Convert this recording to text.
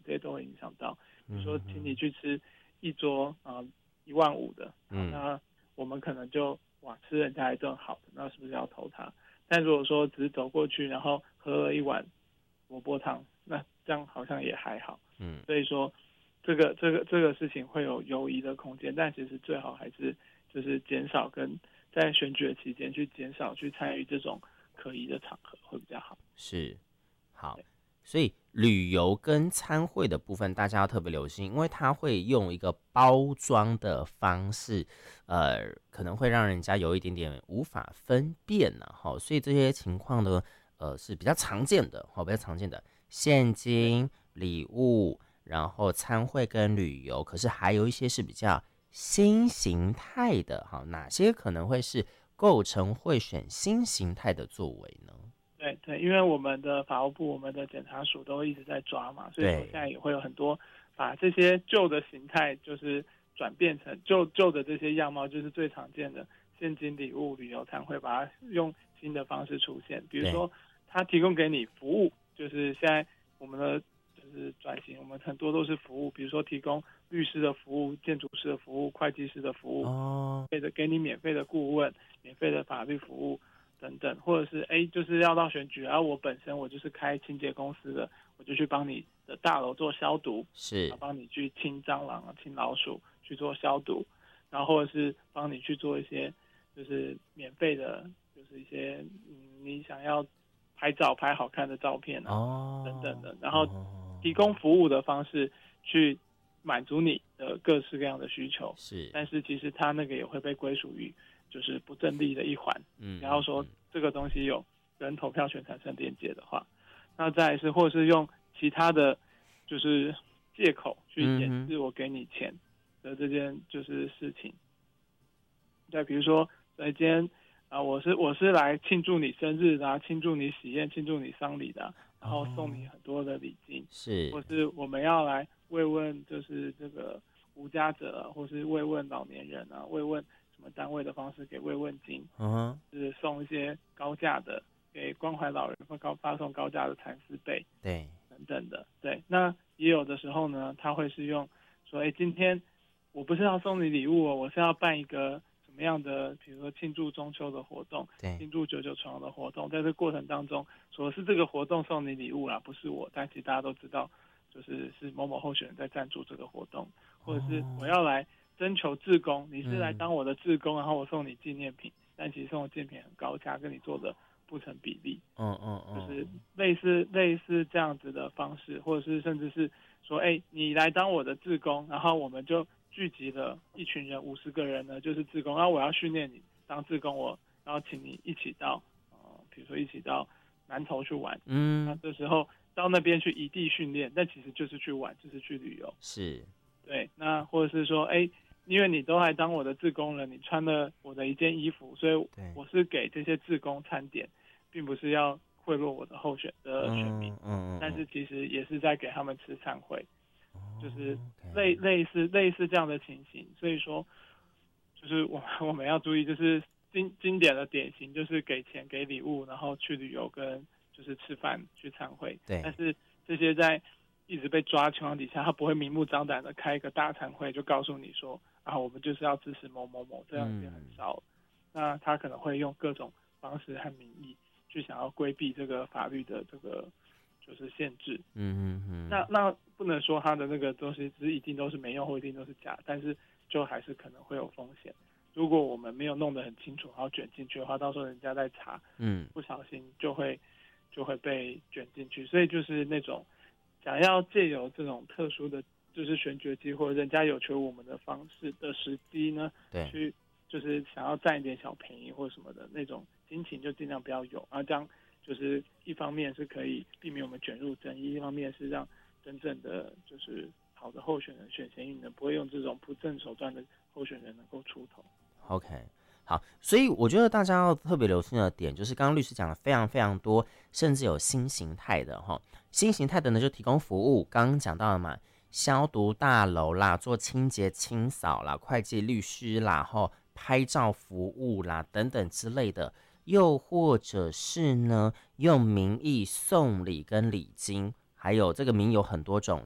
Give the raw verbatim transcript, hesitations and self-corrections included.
这些都会影响到。比如说，请你去吃一桌啊一万五的，嗯，那我们可能就哇吃人家一顿好的，那是不是要投他？但如果说只是走过去，然后喝了一碗萝卜汤，那这样好像也还好。嗯，所以说这个这个这个事情会有犹疑的空间，但其实最好还是就是减少跟在选举的期间去减少去参与这种可疑的场合会比较好。 是，好，所以旅游跟参会的部分大家要特别留心，因为它会用一个包装的方式，呃，可能会让人家有一点点无法分辨呢、啊，所以这些情况呢，呃，是比较常见的，比较常见的现金、礼物，然后参会跟旅游，可是还有一些是比较新形态的，哈，哪些可能会是构成贿选新形态的作为呢？ 对对，因为我们的法务部、我们的检察署都一直在抓嘛，所以说现在也会有很多把这些旧的形态，就是转变成旧旧的这些样貌，就是最常见的现金、礼物、旅游餐会，把它用新的方式出现。比如说，他提供给你服务，就是现在我们的就是转型，我们很多都是服务，比如说提供律师的服务、建筑师的服务、会计师的服务， 哦， 给的给你免费的顾问、免费的法律服务。等等，或者是哎，就是要到选举，然后我本身我就是开清洁公司的，我就去帮你的大楼做消毒， 是帮你去清蟑螂、清老鼠，去做消毒，然后或者是帮你去做一些就是免费的，就是一些嗯你想要拍照拍好看的照片啊，哦、等等的，然后提供服务的方式去满足你的各式各样的需求， 是， 但是其实它那个也会被归属于。就是不正利的一环，嗯，然后说这个东西有跟投票权产生连结的话，那再来是或是用其他的就是借口去掩饰我给你钱的这件就是事情。对，比如说，在今天啊，我是我是来庆祝你生日的、啊，庆祝你喜宴，庆祝你丧礼的、啊，然后送你很多的礼金， 是， 或是我们要来慰问，就是这个无家者、啊，或是慰问老年人啊，慰问。什么单位的方式给慰问金，嗯、uh-huh. 就是送一些高价的给关怀老人或高发送高价的蚕丝被， 对， 等等的，对。那也有的时候呢，他会是用说，哎，今天我不是要送你礼物哦，我是要办一个什么样的，比如说庆祝中秋的活动，庆祝九九重阳的活动，在这过程当中说是这个活动送你礼物啦，不是我，但其实大家都知道，就是是某某候选人在赞助这个活动，或者是我要来。征求志工，你是来当我的志工，嗯、然后我送你纪念品，但其实送的纪念品很高价，跟你做的不成比例。嗯嗯嗯，就是类似类似这样子的方式，或者是甚至是说，哎，你来当我的志工，然后我们就聚集了一群人，五十个人呢，就是志工，然后我要训练你当志工，我然后请你一起到，呃，比如说一起到南投去玩。嗯，那这时候到那边去异地训练，但其实就是去玩，就是去旅游。 是， 对，那或者是说，哎。因为你都还当我的志工了，你穿了我的一件衣服，所以我是给这些志工餐点，并不是要贿赂我的候选的选民，嗯嗯嗯、但是其实也是在给他们吃餐会，哦、就是类类似类似这样的情形。所以说，就是我我们要注意，就是经经典的典型，就是给钱给礼物，然后去旅游跟就是吃饭去餐会， 对， 但是这些在一直被抓情况底下，他不会明目张胆的开一个大餐会，就告诉你说啊，我们就是要支持某某某，这样也很少。嗯、那他可能会用各种方式和名义去想要规避这个法律的这个就是限制。嗯嗯嗯。那那不能说他的那个东西是一定都是没用或一定都是假，但是就还是可能会有风险。如果我们没有弄得很清楚，然后卷进去的话，到时候人家在查，嗯，不小心就会就会被卷进去。所以就是那种。想要借由这种特殊的，就是选举机会，人家有求我们的方式的时机呢， 对， 去就是想要占一点小便宜或什么的那种心情，就尽量不要有。然后这样就是一方面是可以避免我们卷入争议，一方面是让真正的就是好的候选人选贤与能，不会用这种不正手段的候选人能够出头。 OK。好，所以我觉得大家要特别留心的点，就是刚刚律师讲的非常非常多，甚至有新形态的哈。新形态的呢，就提供服务，刚刚讲到了嘛，消毒大楼啦，做清洁清扫啦，会计律师啦，后拍照服务啦等等之类的，又或者是呢，用名义送礼跟礼金。还有这个名有很多种，